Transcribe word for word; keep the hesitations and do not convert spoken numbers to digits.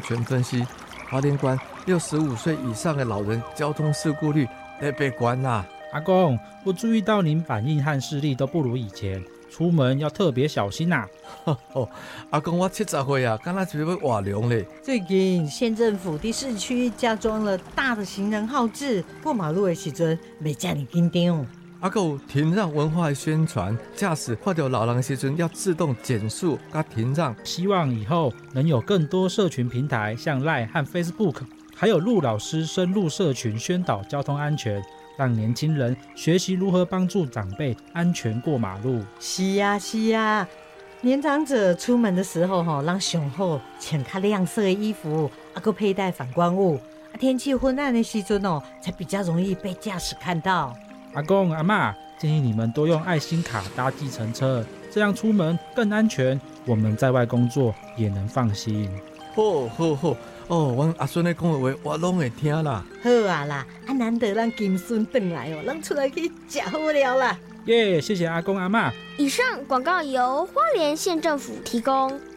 权分析，花莲县六十五岁以上的老人交通事故率特别高啦。 阿公，我注意到您反应和视力都不如以前，出门要特别小心啊。 哦，阿公我七十岁啊，敢若就要活龙咧。 最近县政府在市区加装了大的行人号志，过马路的时阵袂这么紧张。 还有停让文化的宣传，驾驶看到老人的时阵要自动减速加停让。 希望以后能有更多社群平台，像 LINE 和 Facebook， 还有陆老师深入社群宣导交通安全，让年轻人学习如何帮助长辈安全过马路。 是啊是啊，年长者出门的时候吼，让上好穿较亮色的衣服，还有佩戴反光物。天气昏暗的时阵哦，才比较容易被驾驶看到。 阿公阿嬷，建议你们多用爱心卡搭计程车，这样出门更安全，我们在外工作也能放心。 好好好，哦，阮阿孙咧讲的话，我拢会听啦。 好啊啦，啊难得咱金孙回来哦，咱出来去吃好料啦。 耶、yeah, 谢谢阿公阿嬷。 以上广告由花莲县政府提供。